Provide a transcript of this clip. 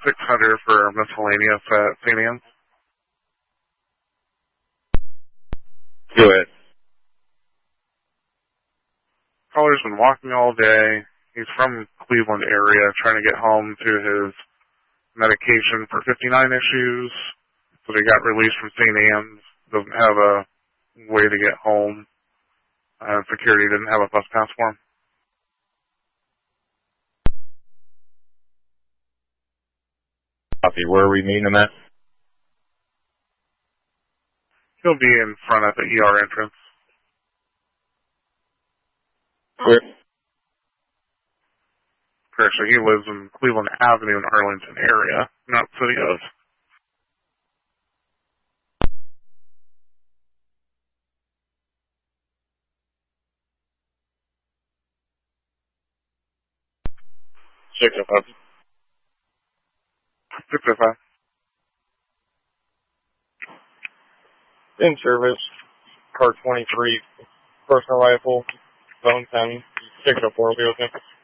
600 for miscellaneous at St. Anne's. Do it. Caller's been walking all day. He's from Cleveland area, trying to get home to his medication for 59 issues. So he got released from St. Anne's. Doesn't have a way to get home. Security didn't have a bus pass for him. Copy. Where are we meeting him at? He'll be in front at the ER entrance. Where? Actually, he lives in Cleveland Avenue in Arlington area, not City of. Check up. 605. In service. Car 23. Personal rifle. Phone 10. 604 will be open.